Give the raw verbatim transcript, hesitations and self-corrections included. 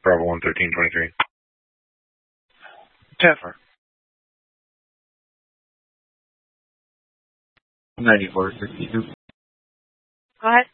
Bravo one thirteen twenty-three. Teffer. ninety-four sixty-two. Go ahead.